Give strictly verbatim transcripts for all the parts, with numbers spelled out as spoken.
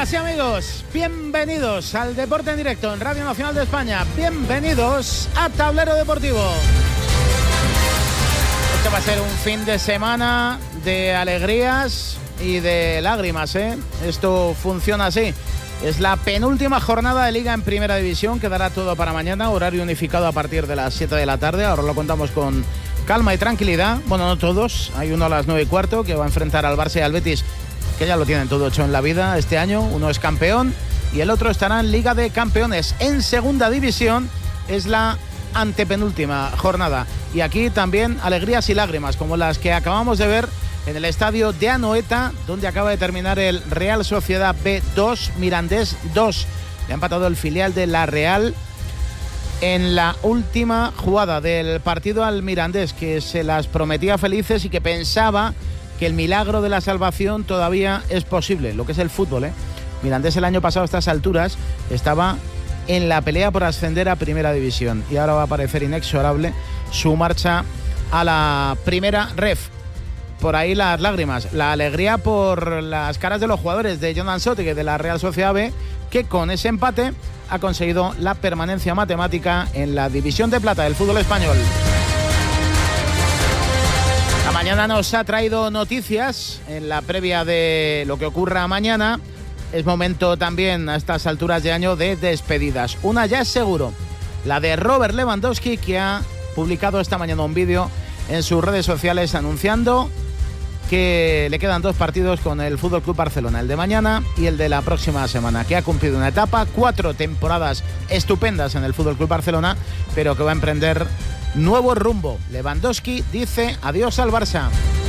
Amigas y amigos, bienvenidos al Deporte en Directo en Radio Nacional de España. Bienvenidos a Tablero Deportivo. Este va a ser un fin de semana de alegrías y de lágrimas, ¿eh? Esto funciona así. Es la penúltima jornada de Liga en Primera División. Quedará todo para mañana, horario unificado a partir de las siete de la tarde. Ahora lo contamos con calma y tranquilidad. Bueno, no todos. Hay uno a las nueve y cuarto que va a enfrentar al Barça y al Betis, que ya lo tienen todo hecho en la vida este año. Uno es campeón y el otro estará en Liga de Campeones. En Segunda División es la antepenúltima jornada. Y aquí también alegrías y lágrimas, como las que acabamos de ver en el estadio de Anoeta, donde acaba de terminar el Real Sociedad B dos, Mirandés dos. Le ha empatado el filial de la Real en la última jugada del partido al Mirandés, que se las prometía felices y que pensaba que el milagro de la salvación todavía es posible, lo que es el fútbol, ¿eh? Mirandés el año pasado a estas alturas estaba en la pelea por ascender a Primera División y ahora va a parecer inexorable su marcha a la Primera Ref. Por ahí las lágrimas, la alegría por las caras de los jugadores de Jonan Sotigue de la Real Sociedad B, que con ese empate ha conseguido la permanencia matemática en la División de Plata del fútbol español. La mañana nos ha traído noticias en la previa de lo que ocurra mañana. Es momento también a estas alturas de año de despedidas. Una ya es seguro, la de Robert Lewandowski, que ha publicado esta mañana un vídeo en sus redes sociales anunciando que le quedan dos partidos con el F C Barcelona, el de mañana y el de la próxima semana, que ha cumplido una etapa, cuatro temporadas estupendas en el F C Barcelona, pero que va a emprender nuevo rumbo. Lewandowski dice adiós al Barça.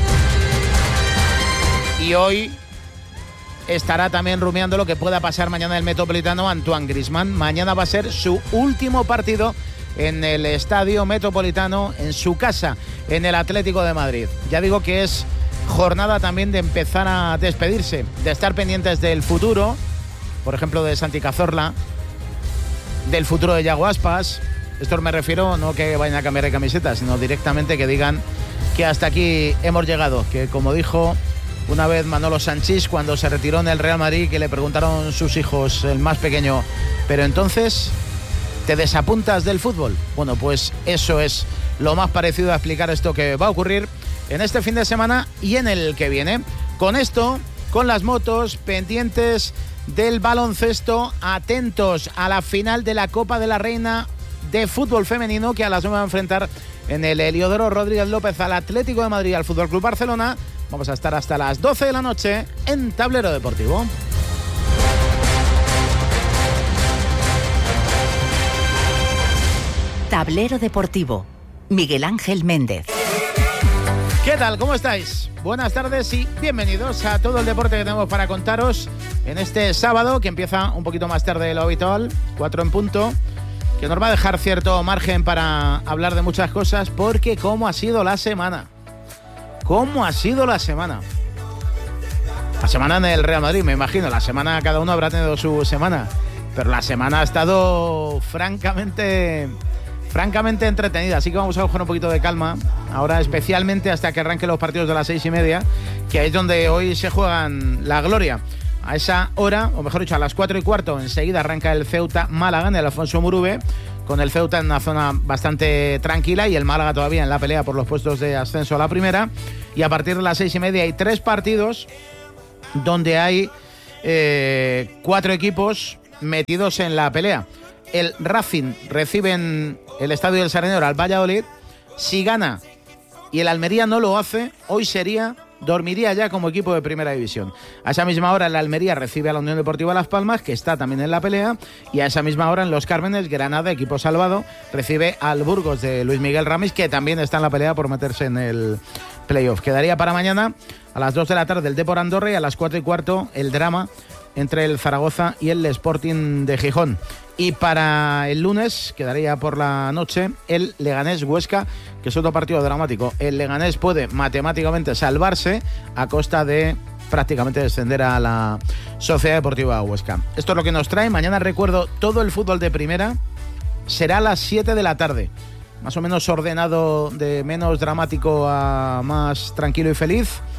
Y hoy estará también rumiando lo que pueda pasar mañana en el Metropolitano Antoine Griezmann. Mañana va a ser su último partido en el Estadio Metropolitano, en su casa, en el Atlético de Madrid. Ya digo que es jornada también de empezar a despedirse, de estar pendientes del futuro, por ejemplo de Santi Cazorla, del futuro de Yago Aspas. Esto me refiero no que vayan a cambiar de camiseta, sino directamente que digan que hasta aquí hemos llegado, que como dijo una vez Manolo Sanchís cuando se retiró en el Real Madrid, que le preguntaron sus hijos, el más pequeño, pero entonces ¿te desapuntas del fútbol? Bueno, pues eso es lo más parecido a explicar esto que va a ocurrir en este fin de semana y en el que viene. Con esto, con las motos, pendientes del baloncesto, atentos a la final de la Copa de la Reina de fútbol femenino, que a las nueve va a enfrentar en el Heliodoro Rodríguez López al Atlético de Madrid y al F C Barcelona. Vamos a estar hasta las doce de la noche en Tablero Deportivo. Tablero Deportivo. Miguel Ángel Méndez. ¿Qué tal? ¿Cómo estáis? Buenas tardes y bienvenidos a todo el deporte que tenemos para contaros en este sábado, que empieza un poquito más tarde de lo habitual, cuatro en punto, que nos va a dejar cierto margen para hablar de muchas cosas, porque ¿cómo ha sido la semana? ¿Cómo ha sido la semana? La semana en el Real Madrid, me imagino. La semana, cada uno habrá tenido su semana, pero la semana ha estado francamente... francamente entretenida, así que vamos a coger un poquito de calma ahora, especialmente hasta que arranquen los partidos de las seis y media, que es donde hoy se juegan la gloria. A esa hora, o mejor dicho, a las cuatro y cuarto, enseguida arranca el Ceuta Málaga en el Alfonso Murube, con el Ceuta en una zona bastante tranquila y el Málaga todavía en la pelea por los puestos de ascenso a la primera. Y a partir de las seis y media hay tres partidos donde hay eh, cuatro equipos metidos en la pelea. El Racing recibe en el Estadio del Sardinero al Valladolid. Si gana y el Almería no lo hace, hoy sería, dormiría ya como equipo de Primera División. A esa misma hora el Almería recibe a la Unión Deportiva Las Palmas, que está también en la pelea, y a esa misma hora en Los Cármenes, Granada, equipo salvado, recibe al Burgos de Luis Miguel Ramis, que también está en la pelea por meterse en el playoff. Quedaría para mañana a las dos de la tarde el Depor Andorra y a las cuatro y cuarto el drama entre el Zaragoza y el Sporting de Gijón. Y para el lunes quedaría por la noche el Leganés-Huesca, que es otro partido dramático. El Leganés puede matemáticamente salvarse a costa de prácticamente descender a la Sociedad Deportiva Huesca. Esto es lo que nos trae. Mañana, recuerdo, todo el fútbol de primera será a las siete de la tarde. Más o menos ordenado de menos dramático a más tranquilo y feliz.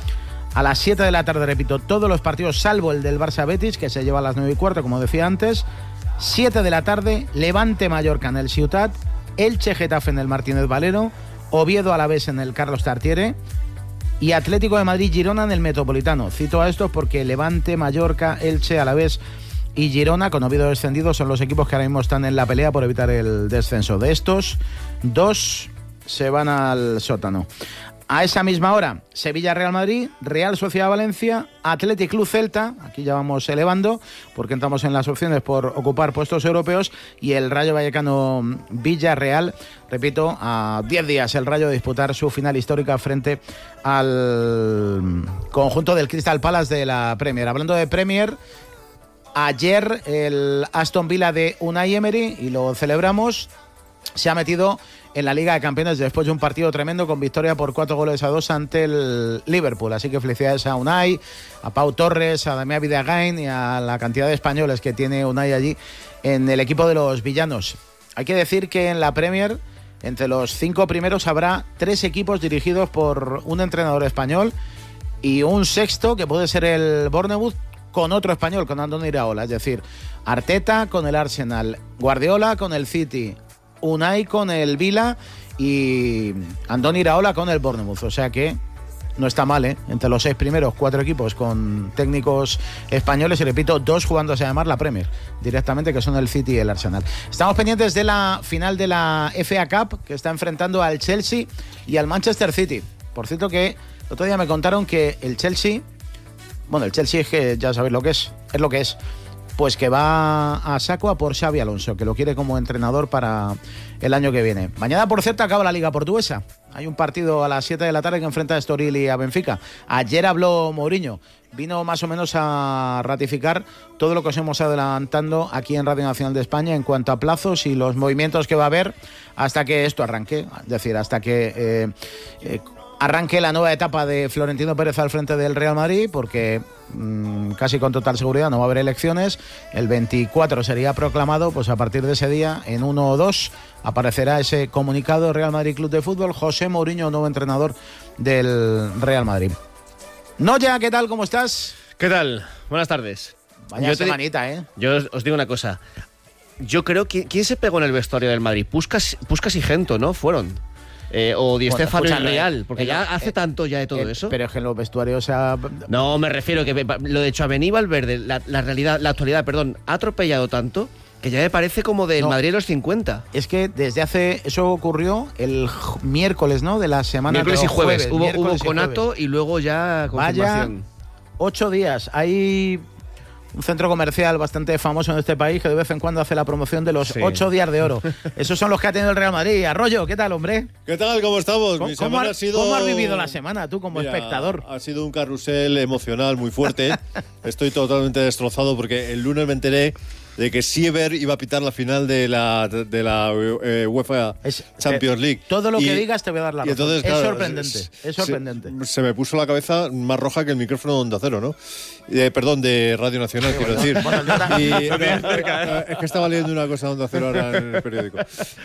A las siete de la tarde, repito, todos los partidos salvo el del Barça-Betis, que se lleva a las nueve y cuarto, como decía antes. siete de la tarde, Levante-Mallorca en el Ciutat, Elche-Getafe en el Martínez Valero, Oviedo-Alavés en el Carlos Tartiere y Atlético de Madrid-Girona en el Metropolitano. Cito a estos porque Levante, Mallorca, Elche, Alavés y Girona, con Oviedo descendido, son los equipos que ahora mismo están en la pelea por evitar el descenso. De estos, dos se van al sótano. A esa misma hora, Sevilla-Real Madrid, Real Sociedad-Valencia, Athletic Club-Celta, aquí ya vamos elevando porque entramos en las opciones por ocupar puestos europeos, y el Rayo Vallecano-Villarreal, repito, a diez días el Rayo de disputar su final histórica frente al conjunto del Crystal Palace de la Premier. Hablando de Premier, ayer el Aston Villa de Unai Emery, y lo celebramos, se ha metido en la Liga de Campeones después de un partido tremendo con victoria por cuatro goles a dos ante el Liverpool. Así que felicidades a Unai, a Pau Torres, a Damián Vidagain y a la cantidad de españoles que tiene Unai allí en el equipo de los villanos. Hay que decir que en la Premier, entre los cinco primeros, habrá tres equipos dirigidos por un entrenador español y un sexto que puede ser el Bournemouth con otro español, con Andoni Iraola. Es decir, Arteta con el Arsenal, Guardiola con el City, Unai con el Villa y Andoni Iraola con el Bournemouth. O sea que no está mal, ¿eh? Entre los seis primeros, cuatro equipos con técnicos españoles, y repito, dos jugándose a llamar la Premier directamente, que son el City y el Arsenal. Estamos pendientes de la final de la F A Cup, que está enfrentando al Chelsea y al Manchester City. Por cierto que el otro día me contaron que el Chelsea, bueno, el Chelsea es que ya sabéis lo que es, es lo que es. Pues que va a saco a por Xabi Alonso, que lo quiere como entrenador para el año que viene. Mañana, por cierto, acaba la Liga Portuguesa. Hay un partido a las siete de la tarde que enfrenta a Estoril y a Benfica. Ayer habló Mourinho. Vino más o menos a ratificar todo lo que os hemos adelantando aquí en Radio Nacional de España en cuanto a plazos y los movimientos que va a haber hasta que esto arranque. Es decir, hasta que... Eh, eh, arranque la nueva etapa de Florentino Pérez al frente del Real Madrid, porque mmm, casi con total seguridad no va a haber elecciones. El veinticuatro sería proclamado, pues a partir de ese día, en uno o dos, aparecerá ese comunicado Real Madrid Club de Fútbol, José Mourinho, nuevo entrenador del Real Madrid. Noya, ¿qué tal? ¿Cómo estás? ¿Qué tal? Buenas tardes. Vaya yo semanita, te, ¿eh? Yo os, os digo una cosa. Yo creo que... ¿Quién se pegó en el vestuario del Madrid? Puskas, Puskas y Gento, ¿no? Fueron... Eh, o Di Stéfano y Real, porque el, ya hace eh, tanto ya de todo eh, eso. Pero es que en los vestuarios, o sea... No, me refiero que lo de Tchouaméni y Valverde, la, la realidad, la actualidad, perdón, ha atropellado tanto que ya me parece como del no, Madrid de los cincuenta. Es que desde hace... Eso ocurrió el miércoles, ¿no? De la semana... Miércoles y jueves. jueves hubo, hubo conato y, y luego ya confirmación. Vaya, ocho días. Hay... un centro comercial bastante famoso en este país que de vez en cuando hace la promoción de los sí. ocho días de oro. Esos son los que ha tenido el Real Madrid. Arroyo, ¿qué tal, hombre? ¿Qué tal? ¿Cómo estamos? ¿Cómo, Mi ¿cómo, ha, ha sido... ¿Cómo has vivido la semana tú como Mira, espectador? Ha sido un carrusel emocional muy fuerte. Estoy totalmente destrozado porque el lunes me enteré de que Siever iba a pitar la final de la, de la eh, UEFA es, Champions League. Todo lo y, que digas te voy a dar la razón. Entonces, claro, es sorprendente, es, es sorprendente. Se, se me puso la cabeza más roja que el micrófono de Onda Cero, ¿no? Eh, perdón, de Radio Nacional, sí, quiero bueno, decir. Bueno, y, no, cerca, ¿eh? Es que estaba leyendo una cosa de Onda Cero ahora en el periódico.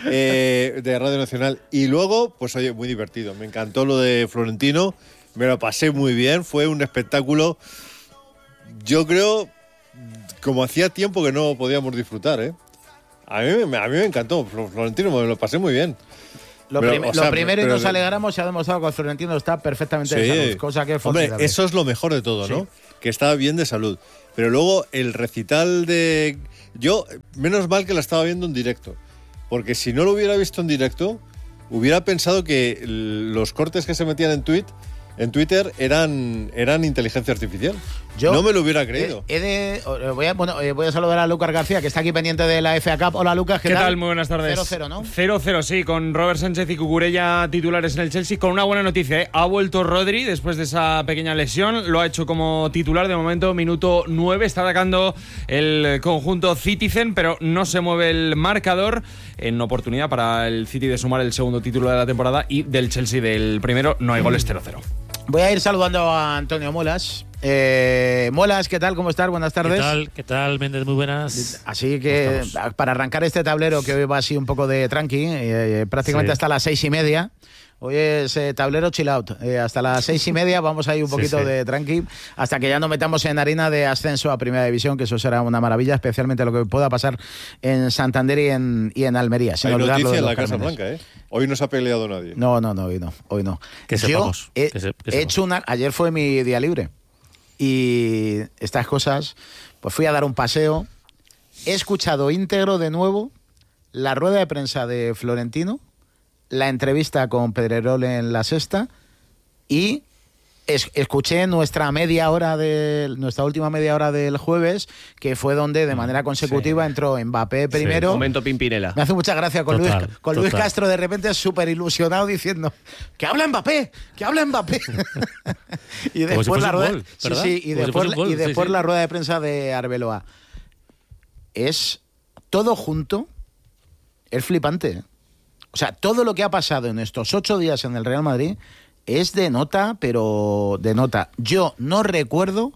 Eh, de Radio Nacional. Y luego, pues oye, muy divertido. Me encantó lo de Florentino. Me lo pasé muy bien. Fue un espectáculo, yo creo... como hacía tiempo que no podíamos disfrutar, ¿eh? A mí, a mí me encantó, Florentino, me lo pasé muy bien. Lo, pero, prim- o sea, lo primero, pero, y nos alegramos, se ha demostrado que Florentino está perfectamente sí, de salud, cosa que es hombre, eso es lo mejor de todo, ¿no? Sí. Que está bien de salud. Pero luego el recital de... Yo, menos mal que la estaba viendo en directo, porque si no lo hubiera visto en directo, hubiera pensado que los cortes que se metían en tweet... en Twitter eran, eran inteligencia artificial. Yo no me lo hubiera creído. He, he de, voy, a, bueno, voy a saludar a Lucas García, que está aquí pendiente de la F A Cup. Hola, Lucas, ¿qué, ¿Qué tal? tal? Muy buenas tardes. cero cero, ¿no? cero cero, sí, con Robert Sánchez y Cucurella titulares en el Chelsea. Con una buena noticia, ¿eh? Ha vuelto Rodri después de esa pequeña lesión. Lo ha hecho como titular de momento, minuto nueve. Está atacando el conjunto Citizen, pero no se mueve el marcador. En oportunidad para el City de sumar el segundo título de la temporada, y del Chelsea del primero no hay goles. cero cero. Voy a ir saludando a Antonio Molas, Eh, Muelas, ¿qué tal? ¿Cómo estás? Buenas tardes. ¿Qué tal? ¿Qué tal, Méndez? Muy buenas. Así que para arrancar este tablero que hoy va así un poco de tranqui, eh, prácticamente sí. hasta las seis y media. Hoy es eh, tablero chill out. Eh, hasta las seis y media vamos a ir un poquito sí, sí. de tranqui hasta que ya nos metamos en harina de ascenso a Primera División, que eso será una maravilla, especialmente lo que pueda pasar en Santander y en, y en Almería. Sin Hay noticia en la Casa Blanca, ¿eh? Hoy no se ha peleado nadie. No, no, no, hoy no. Hoy no. Que sepamos. Yo he, que se, que he hecho una... Ayer fue mi día libre y estas cosas, pues fui a dar un paseo. He escuchado íntegro de nuevo la rueda de prensa de Florentino, la entrevista con Pedrerol en La Sexta y es, escuché nuestra media hora de nuestra última media hora del jueves, que fue donde de manera consecutiva sí. entró Mbappé primero. Sí. Momento Pimpinela. Me hace mucha gracia con total, Luis con total. Luis Castro de repente súper ilusionado diciendo que habla Mbappé, que habla Mbappé. y después si la rueda, gol, sí, sí, y después, si gol, y después sí, la rueda de prensa de Arbeloa. Es todo junto, es flipante, ¿eh? O sea, todo lo que ha pasado en estos ocho días en el Real Madrid es de nota, pero de nota. Yo no recuerdo,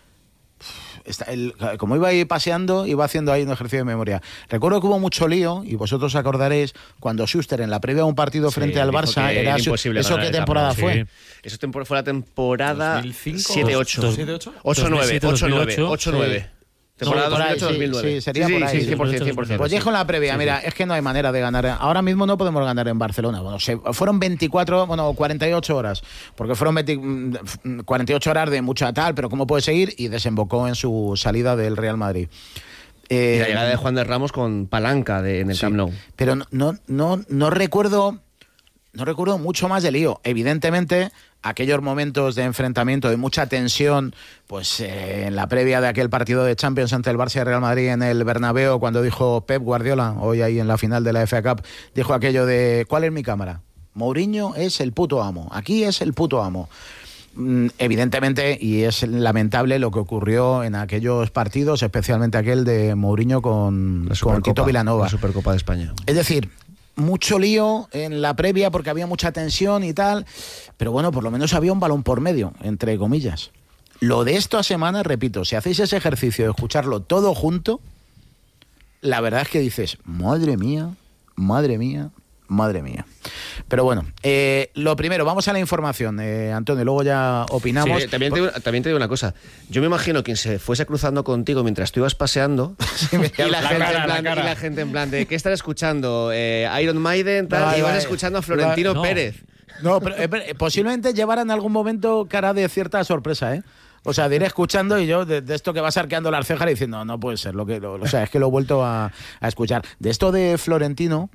el, como iba ahí paseando, iba haciendo ahí un ejercicio de memoria. Recuerdo que hubo mucho lío, y vosotros acordaréis, cuando Schuster en la previa a un partido sí, frente al Barça, era, era imposible. ¿Eso qué temporada fue? Sí. Eso temporada, fue la temporada dos mil cinco, siete ocho. ocho nueve, ocho nueve, ocho nueve. Temporada no, dos mil ocho dos mil nueve. Sí, sí, sería sí, por ahí. Sí, cien por ciento, cien por ciento. Pues dijo en la previa, sí, mira, sí. es que no hay manera de ganar. Ahora mismo no podemos ganar en Barcelona. Bueno, se, fueron veinticuatro, bueno, cuarenta y ocho horas, porque fueron veinte, cuarenta y ocho horas de mucha tal, pero ¿cómo puede seguir? Y desembocó en su salida del Real Madrid. Eh, y la llegada de Juan de Ramos con palanca de, en el sí, Camp Nou. Pero no, no, no, no recuerdo, no recuerdo mucho más de lío. Evidentemente, aquellos momentos de enfrentamiento, de mucha tensión, pues eh, en la previa de aquel partido de Champions ante el Barça y Real Madrid en el Bernabéu, cuando dijo Pep Guardiola, hoy ahí en la final de la F A Cup, dijo aquello de ¿cuál es mi cámara? Mourinho es el puto amo, aquí es el puto amo. Mm, evidentemente, y es lamentable lo que ocurrió en aquellos partidos, especialmente aquel de Mourinho con, con Tito Vilanova. La Supercopa de España. Es decir, mucho lío en la previa porque había mucha tensión y tal, pero bueno, por lo menos había un balón por medio, entre comillas. Lo de esta semana, repito, si hacéis ese ejercicio de escucharlo todo junto, la verdad es que dices, madre mía, madre mía, madre mía. Pero bueno, eh, lo primero, vamos a la información, eh, Antonio, luego ya opinamos. Sí, también, te digo, también te digo una cosa. Yo me imagino quien se fuese cruzando contigo mientras tú ibas paseando sí, y, la la gente cara, en plan, la y la gente en plan de ¿qué estás escuchando? Eh, Iron Maiden, tal, no, y vas escuchando a Florentino no. Pérez. No, pero eh, posiblemente llevara en algún momento cara de cierta sorpresa, ¿eh? O sea, de ir escuchando y yo de, de esto que vas arqueando las cejas y diciendo, no, no puede ser, lo que, lo, o sea, es que lo he vuelto a, a escuchar. De esto de Florentino,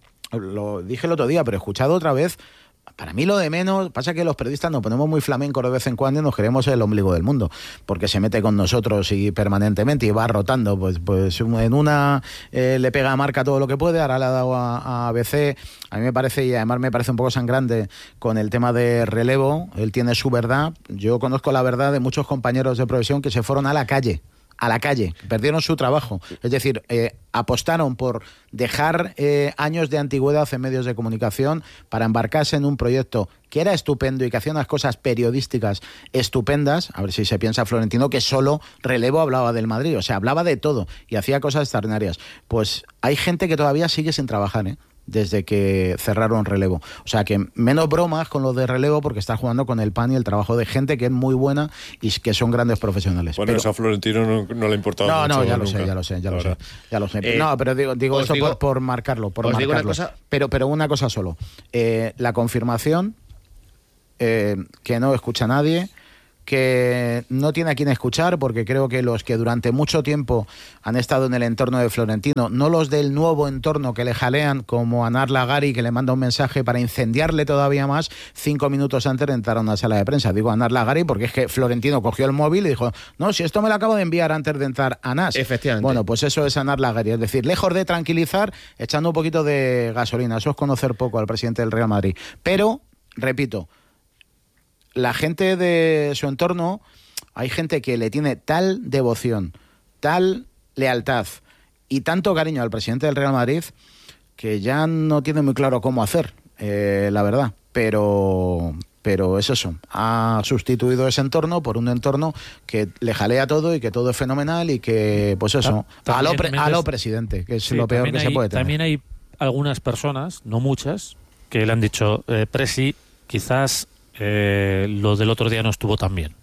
lo dije el otro día, pero he escuchado otra vez. Para mí lo de menos, pasa que los periodistas nos ponemos muy flamencos de vez en cuando y nos queremos el ombligo del mundo, porque se mete con nosotros y permanentemente y va rotando, pues, pues en una eh, le pega a Marca todo lo que puede, ahora le ha dado a, a A B C, a mí me parece, y además me parece un poco sangrante con el tema de relevo, él tiene su verdad, yo conozco la verdad de muchos compañeros de profesión que se fueron a la calle, a la calle, perdieron su trabajo, es decir, eh, apostaron por dejar eh, años de antigüedad en medios de comunicación para embarcarse en un proyecto que era estupendo y que hacía unas cosas periodísticas estupendas, a ver si se piensa Florentino que solo relevo hablaba del Madrid, o sea, hablaba de todo y hacía cosas extraordinarias. Pues hay gente que todavía sigue sin trabajar, ¿eh? Desde que cerraron relevo. O sea que menos bromas con lo de relevo porque está jugando con el pan y el trabajo de gente que es muy buena y que son grandes profesionales. Bueno, pero eso a Florentino no, no le importaba no, mucho. No, ya lo nunca. sé, ya lo sé, ya lo sé. Ya lo sé. Eh, no, pero digo, digo eso digo, por, por marcarlo, por marcarlo. Digo una cosa... Pero, pero una cosa solo. Eh, la confirmación eh, que no escucha a nadie, que no tiene a quien escuchar, porque creo que los que durante mucho tiempo han estado en el entorno de Florentino, no los del nuevo entorno que le jalean, como Anar Lagari, que le manda un mensaje para incendiarle todavía más cinco minutos antes de entrar a una sala de prensa. Digo Anar Lagari porque es que Florentino cogió el móvil y dijo, no, si esto me lo acabo de enviar antes de entrar a Nas. Efectivamente. Bueno, pues eso es Anar Lagari, es decir, lejos de tranquilizar, echando un poquito de gasolina. Eso es conocer poco al presidente del Real Madrid. Pero, repito, la gente de su entorno, hay gente que le tiene tal devoción, tal lealtad y tanto cariño al presidente del Real Madrid que ya no tiene muy claro cómo hacer, eh, la verdad. Pero pero es eso, ha sustituido ese entorno por un entorno que le jalea todo y que todo es fenomenal y que, pues eso, a lo, pre, a lo presidente, que es sí, lo peor que hay, se puede tener. También hay algunas personas, no muchas, que le han dicho, eh, Presi, quizás eh, lo del otro día no estuvo tan bien.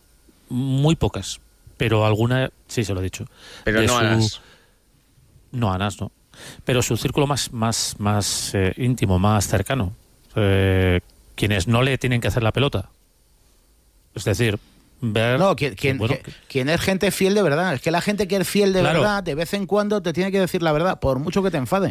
Muy pocas, pero alguna sí se lo he dicho. Pero no su, Anas. No, Anas no. Pero su círculo más, más, más eh, íntimo, más cercano. Eh, quienes no le tienen que hacer la pelota. Es decir, ver... No, quien, quien, bueno, que, quien es gente fiel de verdad. Es que la gente que es fiel de claro. verdad, de vez en cuando te tiene que decir la verdad, por mucho que te enfade.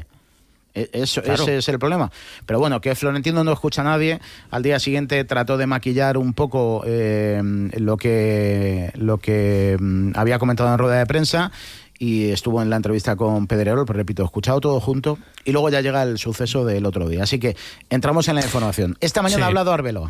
Eso, claro. Ese es el problema. Pero bueno, que Florentino no escucha a nadie. Al día siguiente trató de maquillar un poco eh, lo que lo que mm, había comentado en rueda de prensa y estuvo en la entrevista con Pedrerol, pero repito, escuchado todo junto y luego ya llega el suceso del otro día. Así que entramos en la información. Esta mañana sí. ha hablado Arbeloa.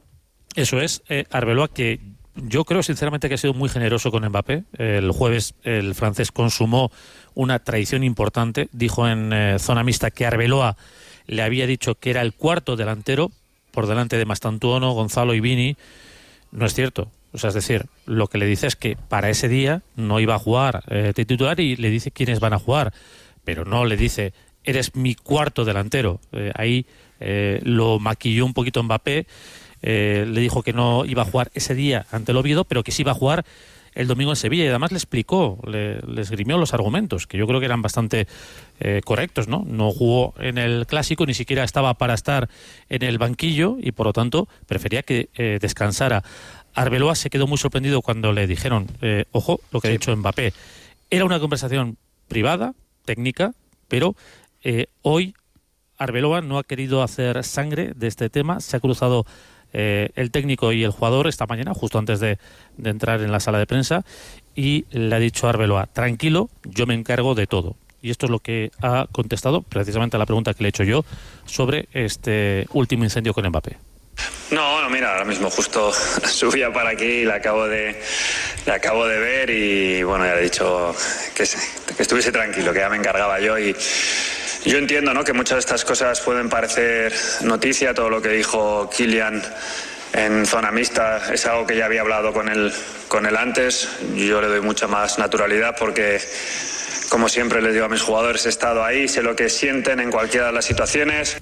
Eso es, eh, Arbeloa, que yo creo sinceramente que ha sido muy generoso con Mbappé. El jueves el francés consumó una traición importante. Dijo en eh, zona mixta que Arbeloa le había dicho que era el cuarto delantero por delante de Mastantuono, Gonzalo y Vini. No es cierto. O sea, es decir, lo que le dice es que para ese día no iba a jugar eh, titular y le dice quiénes van a jugar. Pero no le dice, eres mi cuarto delantero. Eh, ahí eh, lo maquilló un poquito Mbappé. Eh, le dijo que no iba a jugar ese día ante el Oviedo, pero que sí iba a jugar el domingo en Sevilla, y además le explicó, le, le esgrimió los argumentos, que yo creo que eran bastante eh, correctos, ¿no? No jugó en el Clásico, ni siquiera estaba para estar en el banquillo, y por lo tanto prefería que eh, descansara. Arbeloa se quedó muy sorprendido cuando le dijeron, eh, ojo, lo que sí. ha dicho Mbappé. Era una conversación privada, técnica, pero eh, hoy Arbeloa no ha querido hacer sangre de este tema, se ha cruzado Eh, el técnico y el jugador esta mañana, justo antes de, de entrar en la sala de prensa, y le ha dicho a Arbeloa, tranquilo, yo me encargo de todo. Y esto es lo que ha contestado precisamente a la pregunta que le he hecho yo sobre este último incendio con Mbappé. No, no, mira, ahora mismo justo subía para aquí y la acabo de, la acabo de ver y bueno, ya le he dicho que, que estuviese tranquilo, que ya me encargaba yo y yo entiendo, ¿no?, que muchas de estas cosas pueden parecer noticia. Todo lo que dijo Kylian en zona mixta es algo que ya había hablado con él, con él antes. Yo le doy mucha más naturalidad porque, como siempre les digo a mis jugadores, he estado ahí, sé lo que sienten en cualquiera de las situaciones.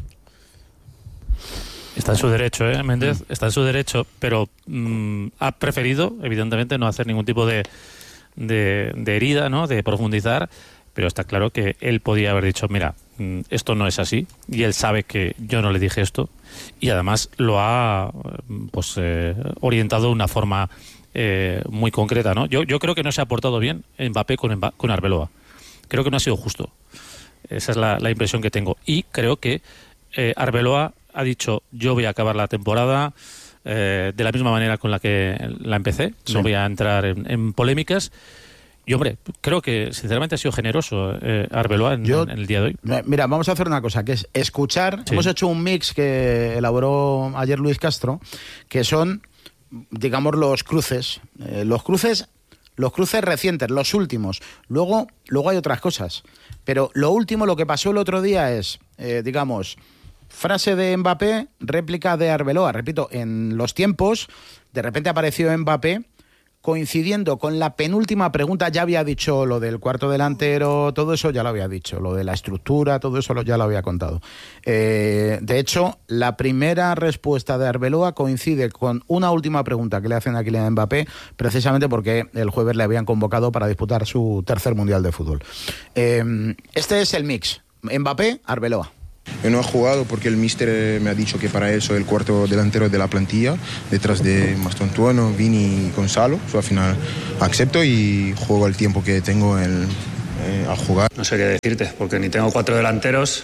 Está en su derecho, ¿eh, Méndez? Está en su derecho, pero mmm, ha preferido, evidentemente, no hacer ningún tipo de, de, de herida, ¿no?, de profundizar. Pero está claro que él podía haber dicho, mira, esto no es así, y él sabe que yo no le dije esto, y además lo ha pues eh, orientado de una forma eh, muy concreta, ¿no? Yo, yo creo que no se ha portado bien Mbappé con, Mbappé con Arbeloa. Creo que no ha sido justo. Esa es la, la impresión que tengo. Y creo que eh, Arbeloa ha dicho, yo voy a acabar la temporada eh, de la misma manera con la que la empecé, sí. No voy a entrar en, en polémicas. Y hombre, creo que sinceramente ha sido generoso eh, Arbeloa en, Yo, en el día de hoy. Mira, vamos a hacer una cosa, que es escuchar. Sí. Hemos hecho un mix que elaboró ayer Luis Castro, que son, digamos, los cruces. Eh, los cruces, los cruces recientes, los últimos. Luego, luego hay otras cosas. Pero lo último, lo que pasó el otro día es, eh, digamos, frase de Mbappé, réplica de Arbeloa. Repito, en los tiempos, de repente apareció Mbappé, coincidiendo con la penúltima pregunta. Ya había dicho lo del cuarto delantero, todo eso ya lo había dicho, lo de la estructura, todo eso ya lo había contado. Eh, de hecho, la primera respuesta de Arbeloa coincide con una última pregunta que le hacen a Kylian Mbappé, precisamente porque el jueves le habían convocado para disputar su tercer Mundial de Fútbol. Eh, este es el mix, Mbappé, Arbeloa. Yo no he jugado porque el míster me ha dicho que para él soy el cuarto delantero de la plantilla, detrás de Mastantuono, Vini y Gonzalo. So, al final acepto y juego el tiempo que tengo en, eh, a jugar. No sé qué decirte, porque ni tengo cuatro delanteros,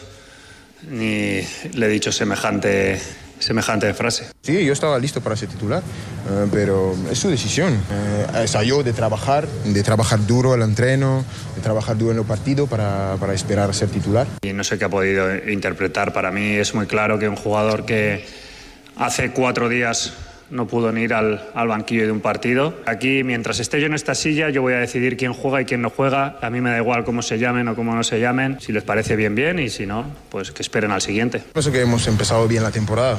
ni le he dicho semejante, semejante frase. Sí, yo estaba listo para ser titular, eh, pero es su decisión. Eh, es a yo de trabajar, de trabajar duro el entreno, de trabajar duro en el partido para, para esperar a ser titular. Y no sé qué ha podido interpretar. Para mí es muy claro que un jugador que hace cuatro días no pudo ni ir al, al banquillo de un partido. Aquí, mientras esté yo en esta silla, yo voy a decidir quién juega y quién no juega. A mí me da igual cómo se llamen o cómo no se llamen. Si les parece bien, bien, y si no, pues que esperen al siguiente. Pienso que hemos empezado bien la temporada.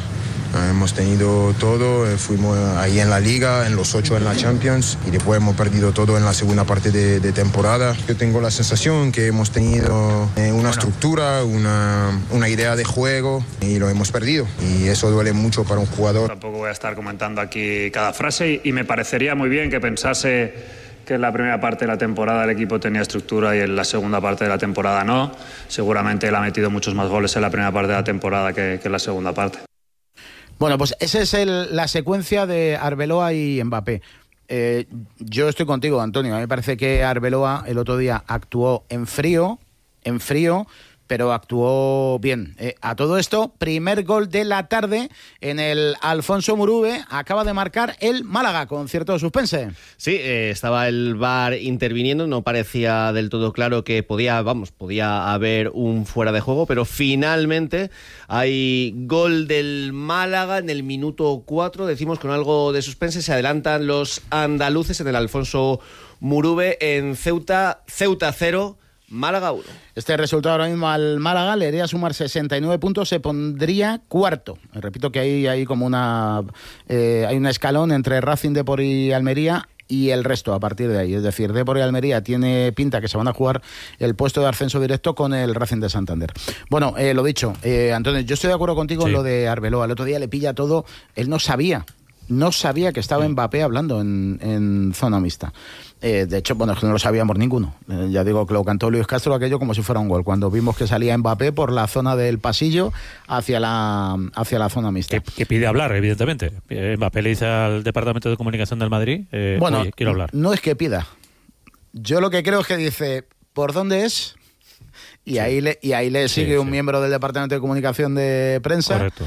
Hemos tenido todo, fuimos ahí en la Liga, en los ocho en la Champions y después hemos perdido todo en la segunda parte de, de temporada. Yo tengo la sensación que hemos tenido una bueno. estructura, una, una idea de juego y lo hemos perdido y eso duele mucho para un jugador. Tampoco voy a estar comentando aquí cada frase y, y me parecería muy bien que pensase que en la primera parte de la temporada el equipo tenía estructura y en la segunda parte de la temporada no. Seguramente él ha metido muchos más goles en la primera parte de la temporada que, que en la segunda parte. Bueno, pues esa es el, la secuencia de Arbeloa y Mbappé. Eh, yo estoy contigo, Antonio. A mí me parece que Arbeloa el otro día actuó en frío, en frío, pero actuó bien. Eh, a todo esto, primer gol de la tarde en el Alfonso Murube. Acaba de marcar el Málaga con cierto suspense. Sí, eh, estaba el V A R interviniendo. No parecía del todo claro que podía, vamos, podía haber un fuera de juego, pero finalmente hay gol del Málaga en el minuto cuatro. Decimos con algo de suspense. Se adelantan los andaluces en el Alfonso Murube en Ceuta. Ceuta cero. Málaga uno. Este resultado ahora mismo al Málaga le haría sumar sesenta y nueve puntos, se pondría cuarto. Repito que hay, hay como una eh, hay un escalón entre Racing, Depor y Almería y el resto a partir de ahí. Es decir, Depor y Almería tiene pinta que se van a jugar el puesto de ascenso directo con el Racing de Santander. Bueno, eh, lo dicho, eh, Antonio, yo estoy de acuerdo contigo sí. en lo de Arbeloa. El otro día le pilla todo, él no sabía, no sabía que estaba Mbappé hablando en, en zona mixta. Eh, de hecho, bueno, es que no lo sabíamos ninguno. Eh, ya digo que lo cantó Luis Castro aquello como si fuera un gol. Cuando vimos que salía Mbappé por la zona del pasillo hacia la hacia la zona mixta. Que, que pide hablar, evidentemente. Eh, Mbappé le dice al Departamento de Comunicación del Madrid, eh, bueno, oye, quiero hablar. No es que pida. Yo lo que creo es que dice, ¿por dónde es? Y sí. ahí le y ahí le sigue sí, un sí. miembro del Departamento de Comunicación de Prensa. Correcto.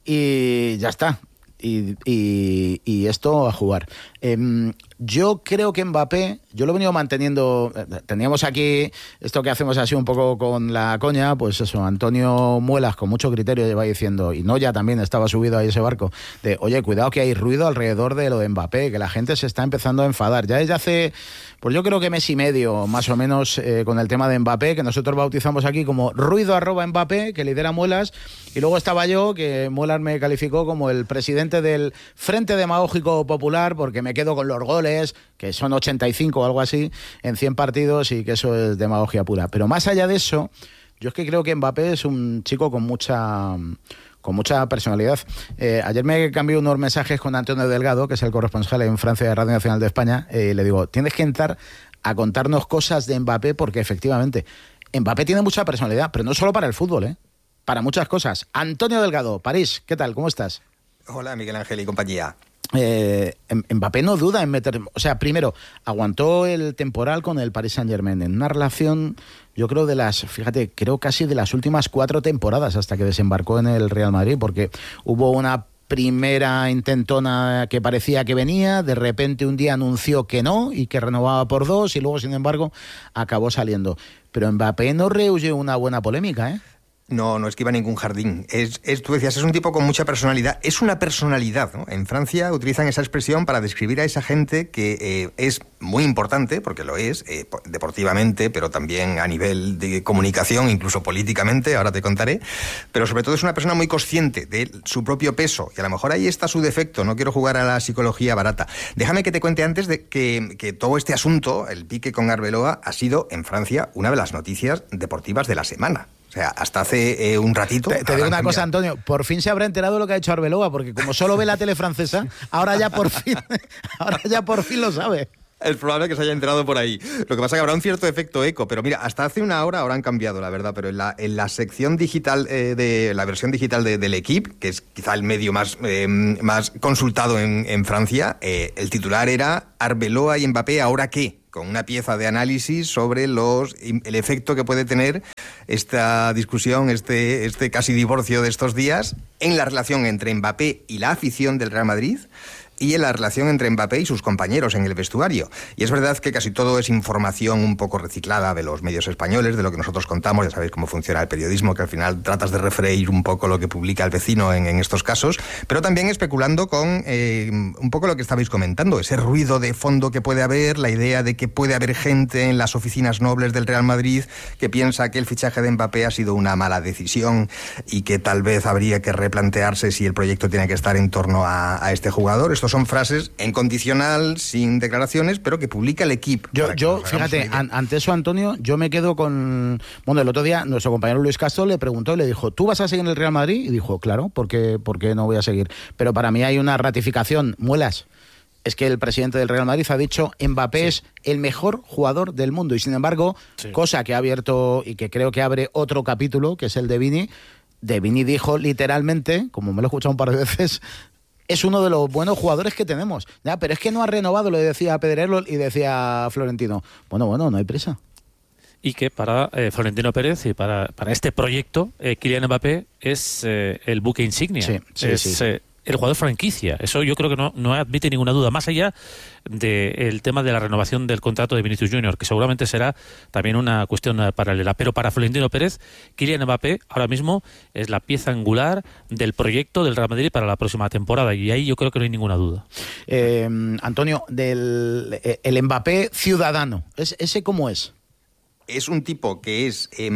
Y ya está. Y, y, y esto a jugar. Eh, yo creo que Mbappé, yo lo he venido manteniendo, teníamos aquí esto que hacemos así un poco con la coña, pues eso, Antonio Muelas con mucho criterio lleva diciendo, y Noya también estaba subido a ese barco, de oye, cuidado que hay ruido alrededor de lo de Mbappé, que la gente se está empezando a enfadar. Ya desde hace, pues yo creo que mes y medio, más o menos, eh, con el tema de Mbappé, que nosotros bautizamos aquí como ruido arroba Mbappé, que lidera Muelas, y luego estaba yo, que Muelas me calificó como el presidente del Frente Demagógico Popular, porque me quedo con los goles, que son ochenta y cinco o algo así, en cien partidos, y que eso es demagogia pura. Pero más allá de eso, yo es que creo que Mbappé es un chico con mucha con mucha personalidad. Eh, ayer me cambié unos mensajes con Antonio Delgado, que es el corresponsal en Francia de Radio Nacional de España, y eh, le digo, tienes que entrar a contarnos cosas de Mbappé, porque efectivamente, Mbappé tiene mucha personalidad, pero no solo para el fútbol, ¿eh? Para muchas cosas. Antonio Delgado, París, ¿qué tal? ¿Cómo estás? Hola, Miguel Ángel y compañía. Eh, Mbappé no duda en meter, o sea, primero aguantó el temporal con el Paris Saint-Germain en una relación, yo creo de las, fíjate, creo casi de las últimas cuatro temporadas hasta que desembarcó en el Real Madrid, porque hubo una primera intentona que parecía que venía, de repente un día anunció que no y que renovaba por dos y luego, sin embargo, acabó saliendo. Pero Mbappé no rehuye una buena polémica, ¿eh? No, no esquiva ningún jardín. Es, es, tú decías, es un tipo con mucha personalidad. Es una personalidad, ¿no? En Francia utilizan esa expresión para describir a esa gente que eh, es muy importante, porque lo es, eh, deportivamente, pero también a nivel de comunicación, incluso políticamente, ahora te contaré. Pero sobre todo es una persona muy consciente de su propio peso. Y a lo mejor ahí está su defecto. No quiero jugar a la psicología barata. Déjame que te cuente antes de que, que todo este asunto, el pique con Arbeloa, ha sido en Francia una de las noticias deportivas de la semana. O sea, hasta hace eh, un ratito... Te, te digo una cosa, Antonio, por fin se habrá enterado de lo que ha hecho Arbeloa, porque como solo ve la tele francesa, ahora ya por fin, ahora ya por fin lo sabe. Es probable que se haya enterado por ahí. Lo que pasa es que habrá un cierto efecto eco, pero mira, hasta hace una hora ahora han cambiado, la verdad, pero en la, en la sección digital, eh, de la versión digital de, del Equipe, que es quizá el medio más, eh, más consultado en, en Francia, eh, el titular era Arbeloa y Mbappé, ¿ahora qué? Con una pieza de análisis sobre los el efecto que puede tener esta discusión, este, este casi divorcio de estos días en la relación entre Mbappé y la afición del Real Madrid, y en la relación entre Mbappé y sus compañeros en el vestuario. Y es verdad que casi todo es información un poco reciclada de los medios españoles, de lo que nosotros contamos. Ya sabéis cómo funciona el periodismo, que al final tratas de refreír un poco lo que publica el vecino en, en estos casos, pero también especulando con eh, un poco lo que estabais comentando, ese ruido de fondo que puede haber, la idea de que puede haber gente en las oficinas nobles del Real Madrid que piensa que el fichaje de Mbappé ha sido una mala decisión y que tal vez habría que replantearse si el proyecto tiene que estar en torno a, a este jugador. Estos son frases en condicional, sin declaraciones, pero que publica el equipo. Yo, yo fíjate, an, ante eso, Antonio, yo me quedo con... Bueno, el otro día nuestro compañero Luis Castro le preguntó y le dijo, ¿tú vas a seguir en el Real Madrid? Y dijo, claro, ¿por qué, por qué no voy a seguir? Pero para mí hay una ratificación, muelas. Es que el presidente del Real Madrid ha dicho Mbappé sí. es el mejor jugador del mundo y sin embargo, sí. cosa que ha abierto y que creo que abre otro capítulo, que es el de Vini, de Vini dijo literalmente, como me lo he escuchado un par de veces, es uno de los buenos jugadores que tenemos. Ya, pero es que no ha renovado, le decía Pedrerlo y decía Florentino. Bueno, bueno, no hay prisa. Y que para eh, Florentino Pérez y para, para este proyecto, eh, Kylian Mbappé es eh, el buque insignia. Sí, sí, es, sí. Eh, el jugador franquicia. Eso yo creo que no, no admite ninguna duda, más allá del tema de la renovación del contrato de Vinicius Junior, que seguramente será también una cuestión paralela. Pero para Florentino Pérez, Kylian Mbappé ahora mismo es la pieza angular del proyecto del Real Madrid para la próxima temporada, y ahí yo creo que no hay ninguna duda. Eh, Antonio, del el Mbappé ciudadano, ¿ese cómo es? Es un tipo que es, eh,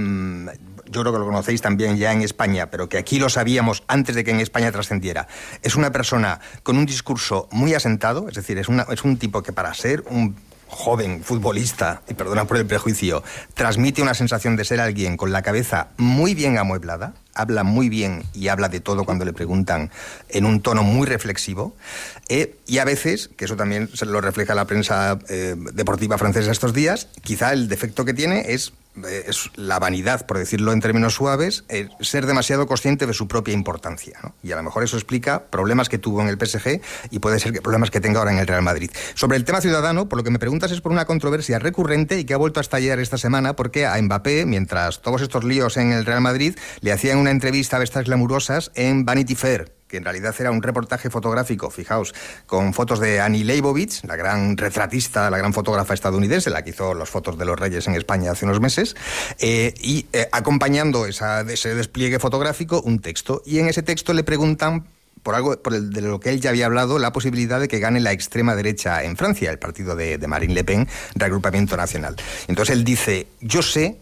yo creo que lo conocéis también ya en España, pero que aquí lo sabíamos antes de que en España trascendiera. Es una persona con un discurso muy asentado, es decir, es, una, es un tipo que para ser un joven futbolista, y perdona por el prejuicio, transmite una sensación de ser alguien con la cabeza muy bien amueblada, habla muy bien y habla de todo cuando le preguntan en un tono muy reflexivo, eh, y a veces, que eso también se lo refleja la prensa eh, deportiva francesa estos días, quizá el defecto que tiene es, eh, es la vanidad, por decirlo en términos suaves, eh, ser demasiado consciente de su propia importancia, ¿no? Y a lo mejor eso explica problemas que tuvo en el P S G y puede ser que problemas que tenga ahora en el Real Madrid. Sobre el tema ciudadano, por lo que me preguntas, es por una controversia recurrente y que ha vuelto a estallar esta semana porque a Mbappé, mientras todos estos líos en el Real Madrid, le hacían una entrevista a estas glamurosas en Vanity Fair, que en realidad era un reportaje fotográfico, fijaos, con fotos de Annie Leibovitz, la gran retratista, la gran fotógrafa estadounidense, la que hizo las fotos de los reyes en España hace unos meses, eh, y eh, acompañando esa, ese despliegue fotográfico un texto. Y en ese texto le preguntan, por algo por el, de lo que él ya había hablado, la posibilidad de que gane la extrema derecha en Francia, el partido de, de Marine Le Pen, Reagrupamiento Nacional. Entonces él dice, yo sé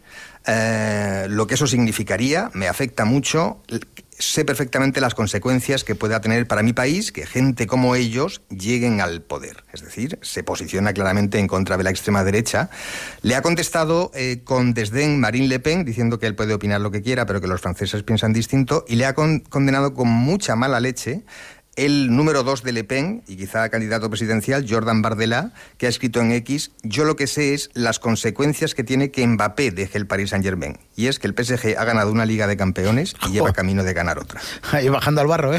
eh, lo que eso significaría, me afecta mucho, sé perfectamente las consecuencias que pueda tener para mi país que gente como ellos lleguen al poder. Es decir, se posiciona claramente en contra de la extrema derecha. Le ha contestado eh, con desdén Marine Le Pen, diciendo que él puede opinar lo que quiera, pero que los franceses piensan distinto, y le ha con- condenado con mucha mala leche el número dos de Le Pen, y quizá candidato presidencial, Jordan Bardella, que ha escrito en X, yo lo que sé es las consecuencias que tiene que Mbappé deje el Paris Saint-Germain. Y es que el P S G ha ganado una Liga de Campeones y lleva camino de ganar otra. Ahí bajando al barro, ¿eh?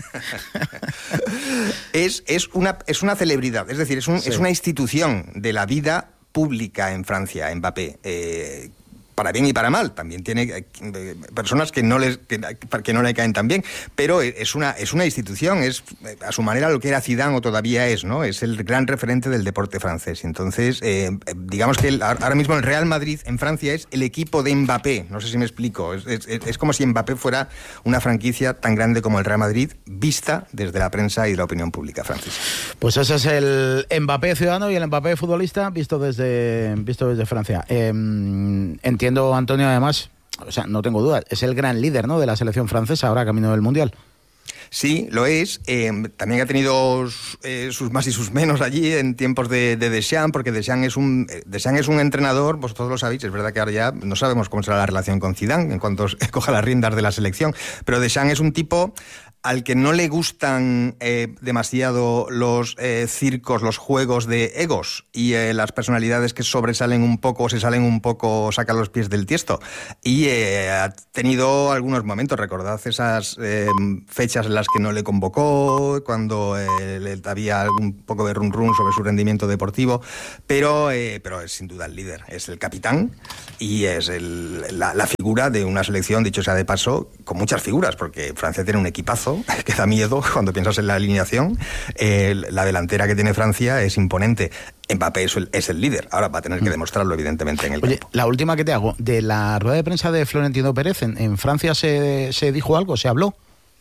es, es, una, es una celebridad, es decir, es, un, sí. es una institución de la vida pública en Francia, Mbappé. Eh, para bien y para mal, también tiene eh, personas que no les que, que no le caen tan bien, pero es una es una institución, es a su manera lo que era Zidane o todavía es, ¿no? Es el gran referente del deporte francés. Entonces, eh, digamos que el, ahora mismo el Real Madrid en Francia es el equipo de Mbappé, no sé si me explico, es, es, es como si Mbappé fuera una franquicia tan grande como el Real Madrid, vista desde la prensa y la opinión pública francesa. Pues ese es el Mbappé ciudadano y el Mbappé futbolista visto desde visto desde Francia. Eh, entiendo Entiendo, Antonio, además, o sea, no tengo dudas, es el gran líder, ¿no?, de la selección francesa ahora camino del Mundial. Sí, lo es. Eh, también ha tenido eh, sus más y sus menos allí en tiempos de, de Deschamps, porque Deschamps es un Deschamps es un entrenador, vosotros lo sabéis, es verdad que ahora ya no sabemos cómo será la relación con Zidane en cuanto coja las riendas de la selección, pero Deschamps es un tipo al que no le gustan eh, demasiado los eh, circos, los juegos de egos y eh, las personalidades que sobresalen un poco, se salen un poco, sacan los pies del tiesto. Y eh, ha tenido algunos momentos, recordad esas eh, fechas en las que no le convocó, cuando eh, le, había un poco de run run sobre su rendimiento deportivo, pero, eh, pero es sin duda el líder, es el capitán y es el, la, la figura de una selección, dicho sea de paso, con muchas figuras, porque Francia tiene un equipazo. claro, que da miedo cuando piensas en la alineación. Eh, la delantera que tiene Francia es imponente. Mbappé es el, es el líder. Ahora va a tener que demostrarlo, evidentemente, en el Oye, campo. la última que te hago, de la rueda de prensa de Florentino Pérez, ¿en, en Francia se, se dijo algo? ¿Se habló?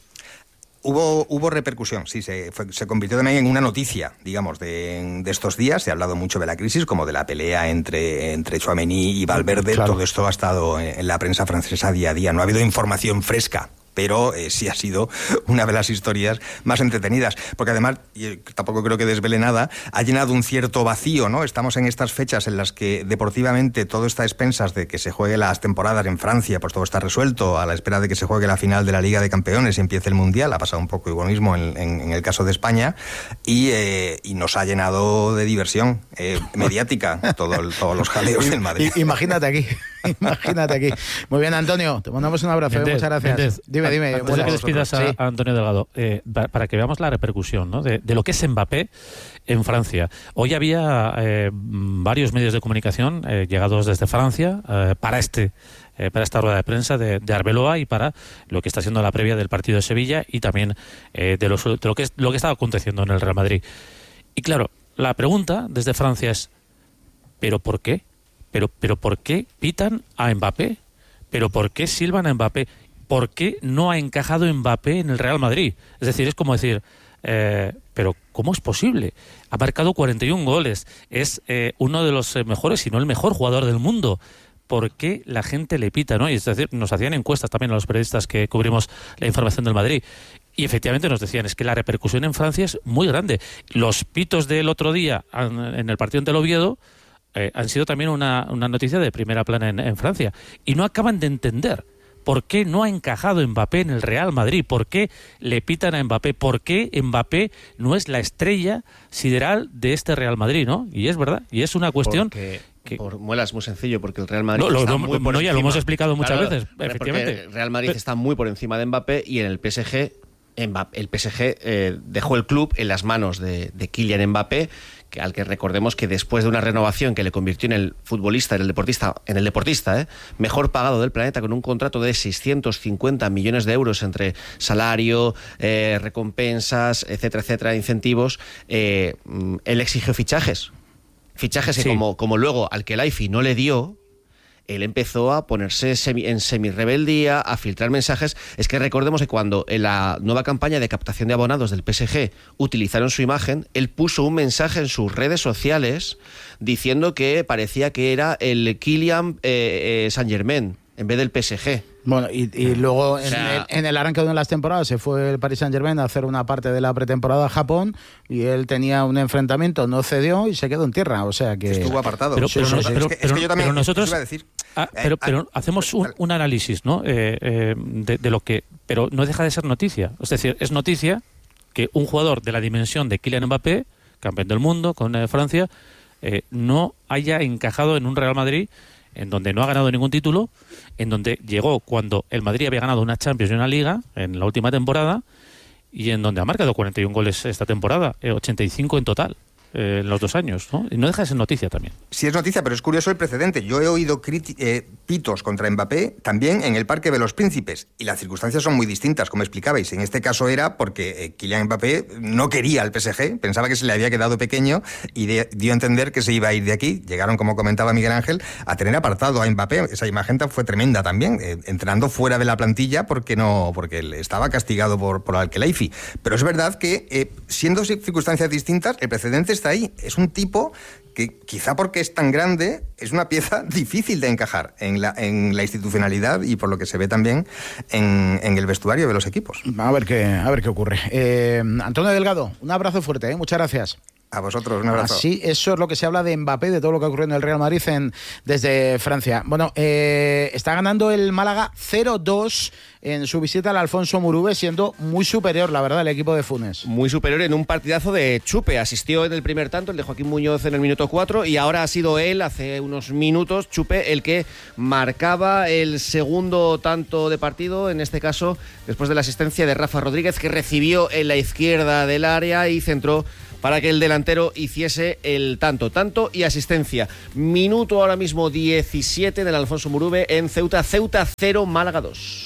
Hubo, hubo repercusión, sí, se, fue, se convirtió también en una noticia, digamos, de, de estos días. Se ha hablado mucho de la crisis, como de la pelea entre, entre Tchouaméni y Valverde. Claro. Todo esto ha estado en la prensa francesa día a día. No ha habido información fresca, pero eh, sí ha sido una de las historias más entretenidas, porque además, y tampoco creo que desvele nada, ha llenado un cierto vacío, ¿no? Estamos en estas fechas en las que deportivamente todo está a expensas de que se juegue las temporadas en Francia, pues todo está resuelto, a la espera de que se juegue la final de la Liga de Campeones y empiece el Mundial. Ha pasado un poco igual mismo en, en, en el caso de España, y, eh, y nos ha llenado de diversión eh, mediática todo el, todos los jaleos del Madrid. Imagínate aquí, imagínate aquí. Muy bien, Antonio, te mandamos un abrazo. Méndez, muchas gracias. Méndez, Dime, dime. Antes de que despidas a, sí. a Antonio Delgado, eh, para que veamos la repercusión, ¿no?, de, de lo que es Mbappé en Francia. Hoy había eh, varios medios de comunicación eh, llegados desde Francia eh, para este eh, para esta rueda de prensa de, de Arbeloa y para lo que está siendo la previa del partido de Sevilla y también eh, de, los, de lo que es, lo que estaba aconteciendo en el Real Madrid. Y claro, la pregunta desde Francia es, ¿pero por qué? ¿Pero, pero por qué pitan a Mbappé? ¿Pero por qué silban a Mbappé? ¿Por qué no ha encajado Mbappé en el Real Madrid? Es decir, es como decir, eh, pero ¿cómo es posible? Ha marcado cuarenta y un goles, es eh, uno de los mejores, si no el mejor jugador del mundo. ¿Por qué la gente le pita, no? Y es decir, nos hacían encuestas también a los periodistas que cubrimos la información del Madrid. Y efectivamente nos decían, es que la repercusión en Francia es muy grande. Los pitos del otro día en el partido ante el Oviedo eh, han sido también una, una noticia de primera plana en, en Francia. Y no acaban de entender ¿por qué no ha encajado Mbappé en el Real Madrid? ¿Por qué le pitan a Mbappé? ¿Por qué Mbappé no es la estrella sideral de este Real Madrid, ¿no? Y es verdad, y es una cuestión porque, que... Por muela es muy sencillo, porque el Real Madrid no, lo, está lo, muy por no, encima. ya lo hemos explicado muchas claro, veces, efectivamente. El Real Madrid está muy por encima de Mbappé y en el P S G, Mbappé, el P S G eh, dejó el club en las manos de, de Kylian Mbappé, que, al que recordemos que después de una renovación que le convirtió en el futbolista, en el deportista, en el deportista eh, mejor pagado del planeta, con un contrato de seiscientos cincuenta millones de euros entre salario, eh, recompensas, etcétera, etcétera, incentivos, eh, él exigió fichajes. Fichajes que sí. como, como luego al que Laifi no le dio, él empezó a ponerse semi, en semi-rebeldía, a filtrar mensajes. Es que recordemos que cuando en la nueva campaña de captación de abonados del P S G utilizaron su imagen, él puso un mensaje en sus redes sociales diciendo que parecía que era el Kylian eh, eh, Saint-Germain en vez del P S G. Bueno, y, y luego en, o sea, el, en el arranque de las temporadas se fue el Paris Saint-Germain a hacer una parte de la pretemporada a Japón y él tenía un enfrentamiento, no cedió y se quedó en tierra, o sea que... Estuvo apartado. Pero, pero, sí, no, sí, pero, es que, es que yo también pero nosotros... iba a decir... Ah, pero, pero hacemos un, un análisis, ¿no? Eh, eh, de, de lo que... Pero no deja de ser noticia. Es decir, es noticia que un jugador de la dimensión de Kylian Mbappé, campeón del mundo con eh, Francia, eh, no haya encajado en un Real Madrid en donde no ha ganado ningún título, en donde llegó cuando el Madrid había ganado una Champions y una Liga en la última temporada, y en donde ha marcado cuarenta y un goles esta temporada, eh, ochenta y cinco en total. Eh, en los dos años, ¿no? Y no deja de ser noticia también. Sí es noticia, pero es curioso el precedente. Yo he oído eh, pitos contra Mbappé también en el Parque de los Príncipes, y las circunstancias son muy distintas, como explicabais. En este caso era porque eh, Kylian Mbappé no quería al P S G, pensaba que se le había quedado pequeño y de, dio a entender que se iba a ir de aquí. Llegaron, como comentaba Miguel Ángel, a tener apartado a Mbappé. Esa imagen fue tremenda también, eh, entrenando fuera de la plantilla porque no porque él estaba castigado por, por Al-Khelaifi. Pero es verdad que, eh, siendo circunstancias distintas, el precedente está ahí. Es un tipo que, quizá porque es tan grande, es una pieza difícil de encajar en la, en la institucionalidad y por lo que se ve también en, en el vestuario de los equipos. A ver qué, a ver qué ocurre. Eh, Antonio Delgado, un abrazo fuerte, ¿eh? Muchas gracias. A vosotros, un abrazo. Sí, eso es lo que se habla de Mbappé, de todo lo que ha ocurrido en el Real Madrid en, desde Francia. Bueno, eh, está ganando el Málaga cero dos en su visita al Alfonso Murube, siendo muy superior, la verdad, el equipo de Funes. Muy superior en un partidazo de Chupe. Asistió en el primer tanto, el de Joaquín Muñoz en el minuto cuatro, y ahora ha sido él, hace unos minutos, Chupe, el que marcaba el segundo tanto de partido, en este caso, después de la asistencia de Rafa Rodríguez, que recibió en la izquierda del área y centró para que el delantero hiciese el tanto, tanto y asistencia. Minuto ahora mismo diecisiete del Alfonso Murube en Ceuta, Ceuta cero, Málaga dos.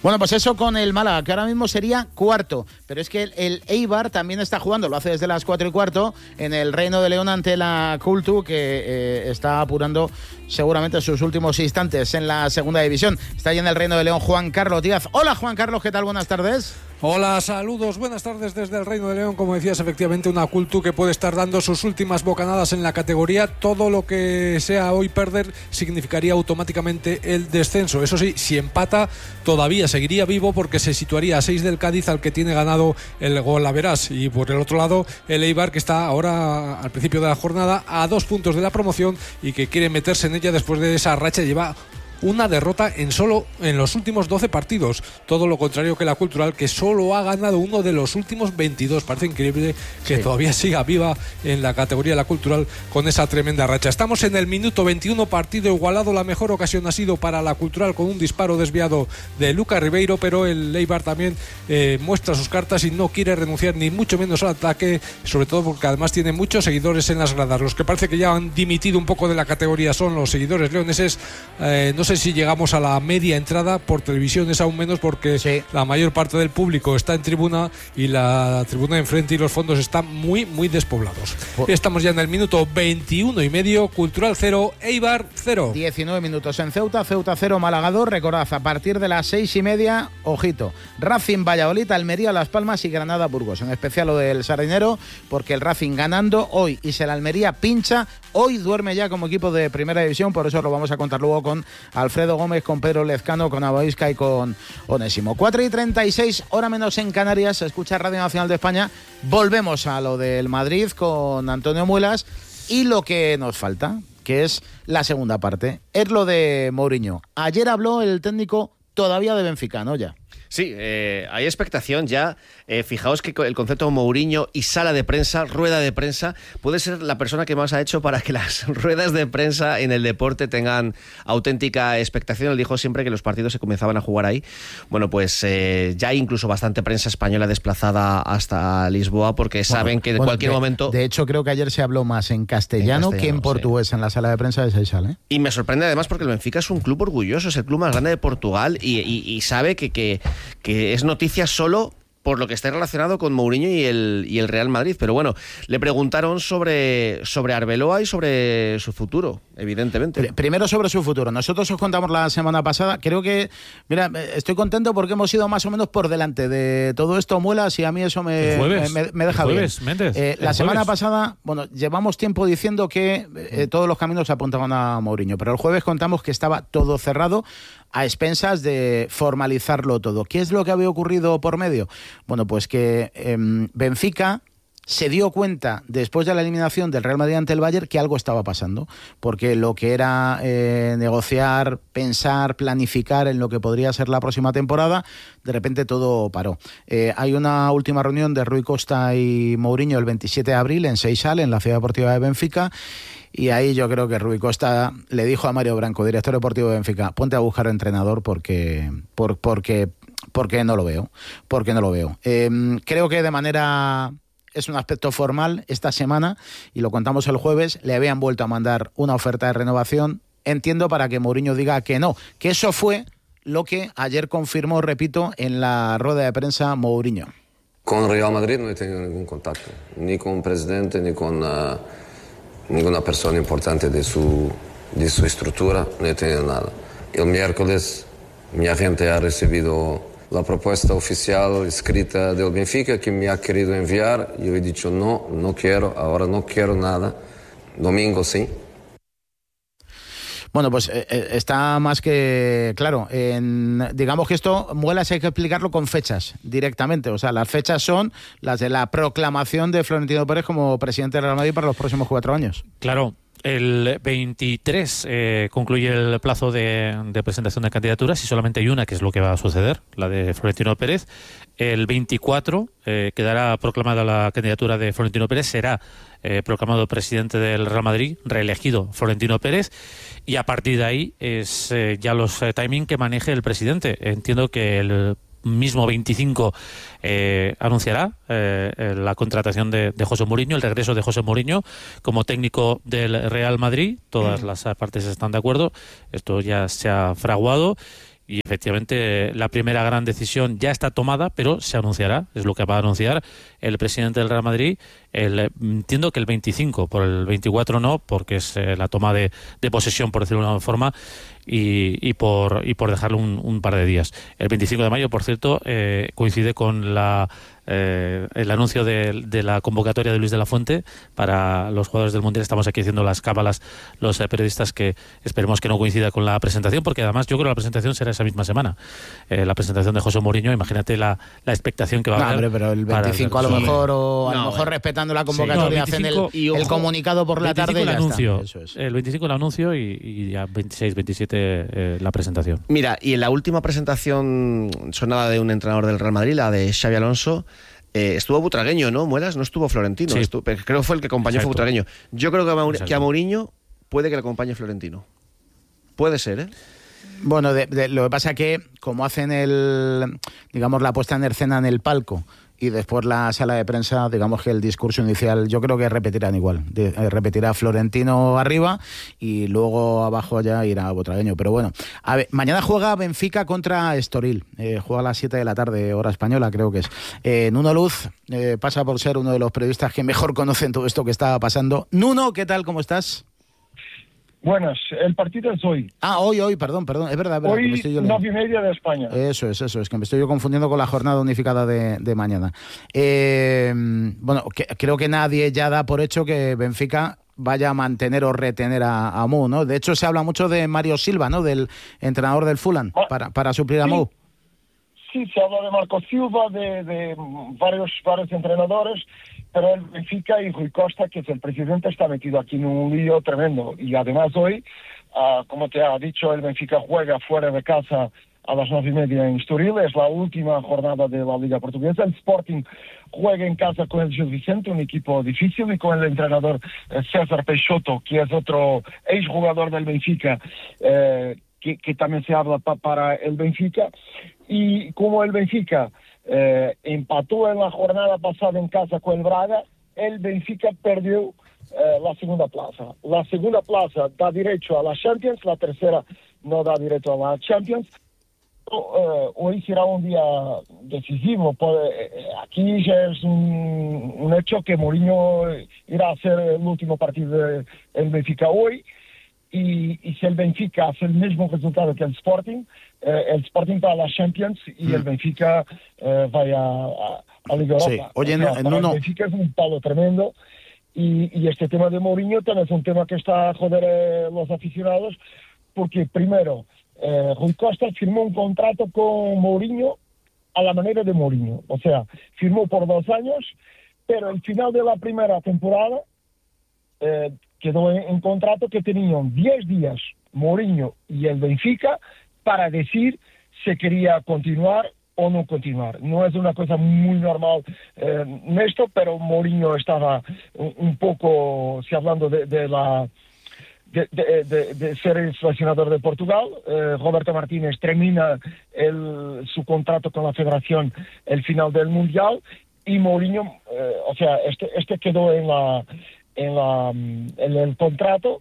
Bueno, pues eso con el Málaga, que ahora mismo sería cuarto, pero es que el, el Eibar también está jugando, lo hace desde las cuatro y cuarto, en el Reino de León ante la Cultu, que eh, está apurando seguramente sus últimos instantes en la segunda división. Está ahí en el Reino de León Juan Carlos Díaz. Hola Juan Carlos, ¿qué tal? Buenas tardes. Hola, saludos, buenas tardes desde el Reino de León. Como decías, efectivamente una Cultu que puede estar dando sus últimas bocanadas en la categoría. Todo lo que sea hoy perder significaría automáticamente el descenso. Eso sí, si empata todavía seguiría vivo porque se situaría a seis del Cádiz, al que tiene ganado el Golaveras. Y por el otro lado el Eibar, que está ahora al principio de la jornada a dos puntos de la promoción y que quiere meterse en ella después de esa racha. Lleva una derrota en solo en los últimos doce partidos, todo lo contrario que la Cultural, que solo ha ganado uno de los últimos veintidós. Parece increíble que sí. todavía siga viva en la categoría de la Cultural con esa tremenda racha. Estamos en el minuto veintiuno, partido igualado. La mejor ocasión ha sido para la Cultural con un disparo desviado de Lucas Ribeiro, pero el Eibar también eh, muestra sus cartas y no quiere renunciar ni mucho menos al ataque, sobre todo porque además tiene muchos seguidores en las gradas. Los que parece que ya han dimitido un poco de la categoría son los seguidores leoneses. Eh, no sé si llegamos a la media entrada, por televisión es aún menos porque sí. la mayor parte del público está en tribuna y la tribuna de enfrente y los fondos están muy muy despoblados. Por... Estamos ya en el minuto veintiuno y medio, Cultural cero, Eibar cero. diecinueve minutos en Ceuta, Ceuta cero, Málaga dos. Recordad, a partir de las seis y media, ojito, Racing Valladolid, Almería, Las Palmas y Granada Burgos. En especial lo del Sardinero, porque el Racing ganando hoy y si el Almería pincha, hoy duerme ya como equipo de primera división. Por eso lo vamos a contar luego con Alfredo Gómez, con Pedro Lezcano, con Aboisca y con Onésimo. cuatro y treinta y seis, hora menos en Canarias. Se escucha Radio Nacional de España. Volvemos a lo del Madrid con Antonio Muelas y lo que nos falta, que es la segunda parte. Es lo de Mourinho. Ayer habló el técnico todavía de Benfica, ¿no? Ya. Sí, eh, hay expectación ya. Eh, fijaos que el concepto Mourinho y sala de prensa, rueda de prensa, puede ser la persona que más ha hecho para que las ruedas de prensa en el deporte tengan auténtica expectación. Él dijo siempre que los partidos se comenzaban a jugar ahí. Bueno, pues eh, ya hay incluso bastante prensa española desplazada hasta Lisboa porque bueno, saben que en bueno, cualquier de, momento... De hecho, creo que ayer se habló más en castellano, en castellano que en portugués, sí. en la sala de prensa de Seixal, ¿eh? Y me sorprende además porque el Benfica es un club orgulloso, es el club más grande de Portugal y, y, y sabe que... que que es noticia solo por lo que está relacionado con Mourinho y el, y el Real Madrid. Pero bueno, le preguntaron sobre, sobre Arbeloa y sobre su futuro, evidentemente. Primero sobre su futuro. Nosotros os contamos la semana pasada. Creo que, mira, estoy contento porque hemos ido más o menos por delante de todo esto, Muelas, y a mí eso me, me, me deja bien. Méndez, eh, la semana jueves. pasada, bueno, llevamos tiempo diciendo que eh, todos los caminos se apuntaban a Mourinho, pero el jueves contamos que estaba todo cerrado a expensas de formalizarlo todo. ¿Qué es lo que había ocurrido por medio? Bueno, pues que eh, Benfica se dio cuenta, después de la eliminación del Real Madrid ante el Bayern, que algo estaba pasando, porque lo que era eh, negociar, pensar, planificar en lo que podría ser la próxima temporada, de repente todo paró. Eh, hay una última reunión de Rui Costa y Mourinho el veintisiete de abril en Seixal, en la Ciudad Deportiva de Benfica, y ahí yo creo que Rui Costa le dijo a Mario Branco, director deportivo de Benfica, ponte a buscar entrenador porque por, porque porque no lo veo, porque no lo veo. Eh, creo que de manera, es un aspecto formal, esta semana, y lo contamos el jueves, le habían vuelto a mandar una oferta de renovación, entiendo, para que Mourinho diga que no, que eso fue lo que ayer confirmó, repito, en la rueda de prensa Mourinho. Con Real Madrid no he tenido ningún contacto, ni con el presidente, ni con uh, ninguna persona importante de su, de su estructura, no he tenido nada. El miércoles mi agente ha recibido la propuesta oficial escrita del Benfica que me ha querido enviar. Yo he dicho no, no quiero, ahora no quiero nada. Domingo sí. Bueno, pues eh, está más que claro. En, digamos que esto, Muelas, hay que explicarlo con fechas directamente. O sea, las fechas son las de la proclamación de Florentino Pérez como presidente del Real Madrid para los próximos cuatro años. Claro. El veintitrés eh, concluye el plazo de, de presentación de candidaturas y solamente hay una, que es lo que va a suceder, la de Florentino Pérez. El veinticuatro eh, quedará proclamada la candidatura de Florentino Pérez, será eh, proclamado presidente del Real Madrid, reelegido Florentino Pérez, y a partir de ahí es eh, ya los eh, timing que maneje el presidente. Entiendo que el mismo veinticinco eh, anunciará eh, la contratación de, de José Mourinho, el regreso de José Mourinho como técnico del Real Madrid. Todas las partes están de acuerdo, esto ya se ha fraguado y efectivamente la primera gran decisión ya está tomada, pero se anunciará, es lo que va a anunciar el presidente del Real Madrid. El, entiendo que el veinticinco, por el veinticuatro no, porque es eh, la toma de, de posesión, por decirlo de alguna forma, y, y por y por dejarlo un, un par de días. El veinticinco de mayo, por cierto, eh, coincide con la eh, el anuncio de, de la convocatoria de Luis de la Fuente para los jugadores del Mundial. Estamos aquí haciendo las cábalas los eh, periodistas, que esperemos que no coincida con la presentación, porque además yo creo que la presentación será esa misma semana. Eh, la presentación de José Mourinho, imagínate la, la expectación que va a haber. No, hombre, pero el veinticinco a lo mejor, o a no, lo mejor respetando la convocatoria, sí. no, hacen el, el comunicado por la tarde y ya anuncio, está. Eso es. El veinticinco el anuncio y, y ya veintiséis, veintisiete eh, la presentación. Mira, y en la última presentación sonada de un entrenador del Real Madrid, la de Xabi Alonso, eh, estuvo Butragueño, ¿no, Muelas? No estuvo Florentino. Sí. Estuvo, creo que fue el que acompañó, fue Butragueño. Yo creo que a, Maur que a Mourinho puede que le acompañe Florentino. Puede ser, ¿eh? Bueno, de, de, lo que pasa es que como hacen el, digamos, la puesta en escena en el palco y después la sala de prensa, digamos que el discurso inicial yo creo que repetirán igual. De, eh, repetirá Florentino arriba y luego abajo ya irá Butragueño. Pero bueno, a ver, mañana juega Benfica contra Estoril. Eh, juega a las siete de la tarde, hora española creo que es. Eh, Nuno Luz eh, pasa por ser uno de los periodistas que mejor conocen todo esto que está pasando. Nuno, ¿qué tal? ¿Cómo estás? Buenas, el partido es hoy. Ah, hoy, hoy, perdón, perdón, es verdad. Es verdad hoy, estoy yo nueve y media de España. Eso es, eso es, que me estoy yo confundiendo con la jornada unificada de, de mañana. Eh, bueno, que, creo que nadie ya da por hecho que Benfica vaya a mantener o retener a, a Mou, ¿no? De hecho, se habla mucho de Mario Silva, ¿no? Del entrenador del Fulham, ah, para, para suplir a sí. Mou. Sí, se habla de Marco Silva, de, de varios, varios entrenadores, pero el Benfica y Rui Costa, que es el presidente, está metido aquí en un lío tremendo. Y además hoy, uh, como te ha dicho, el Benfica juega fuera de casa a las nueve y media en Estoril. Es la última jornada de la Liga Portuguesa. El Sporting juega en casa con el Gil Vicente, un equipo difícil, y con el entrenador eh, César Peixoto, que es otro exjugador del Benfica, eh, que, que también se habla pa, para el Benfica. Y como el Benfica eh, empató en la jornada pasada en casa con el Braga, el Benfica perdió eh, la segunda plaza. La segunda plaza da derecho a la Champions, la tercera no da derecho a la Champions. Uh, hoy será un día decisivo. Pues, eh, aquí ya es un, un hecho que Mourinho irá a hacer el último partido del Benfica hoy. Y, y si el Benfica hace el mismo resultado que el Sporting, eh, el Sporting va a la Champions y mm. el Benfica eh, va a, a, a Liga Europa. Sí. Oye, o sea, no, para no, no. el Benfica es un palo tremendo. Y, y este tema de Mourinho también es un tema que está a joder a los aficionados, porque primero, eh, Rui Costa firmó un contrato con Mourinho a la manera de Mourinho. O sea, firmó por dos años, pero al final de la primera temporada eh, quedó en, en contrato que tenían diez días Mourinho y el Benfica para decir si quería continuar o no continuar. No es una cosa muy normal eh, en esto, pero Mourinho estaba un, un poco, si hablando de, de la de, de, de, de ser el seleccionador de Portugal. eh, Roberto Martínez termina el, su contrato con la Federación el final del Mundial y Mourinho, eh, o sea, este, este quedó en la en la en el contrato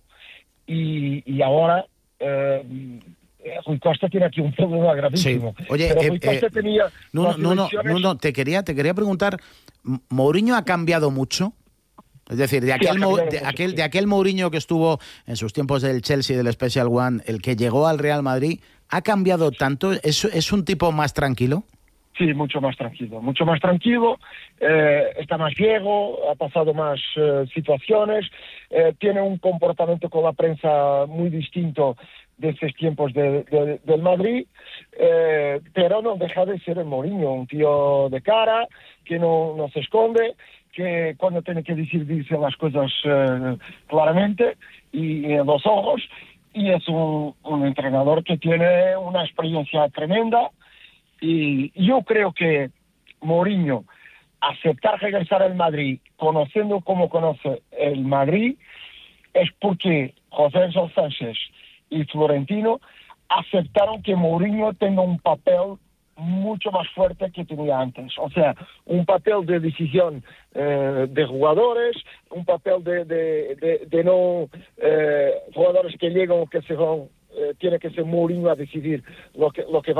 y, y ahora eh, Rui Costa tiene aquí un problema gravísimo. Sí. Oye, pero eh, Rui Costa eh, tenía no, no, no, no, no, te quería te quería preguntar, ¿Mourinho ha cambiado mucho? Es decir, de aquel, sí, Mo, de, mucho, aquel sí. de aquel Mourinho que estuvo en sus tiempos del Chelsea, del Special One, el que llegó al Real Madrid, ¿ha cambiado tanto? ¿Es, es un tipo más tranquilo? Sí, mucho más tranquilo, mucho más tranquilo, eh, está más viejo, ha pasado más eh, situaciones, eh, tiene un comportamiento con la prensa muy distinto de estos tiempos de, de, del Madrid, eh, pero no deja de ser el Mourinho, un tío de cara, que no, no se esconde, que cuando tiene que decir dice las cosas eh, claramente y en los ojos, y es un, un entrenador que tiene una experiencia tremenda. Y yo creo que Mourinho, aceptar regresar al Madrid, conociendo como conoce el Madrid, es porque José Enzo Sánchez y Florentino aceptaron que Mourinho tenga un papel mucho más fuerte que tenía antes. O sea, un papel de decisión eh, de jugadores, un papel de, de, de, de no eh, jugadores que llegan o que se van tiene que ser Mourinho a decidir lo que, lo que va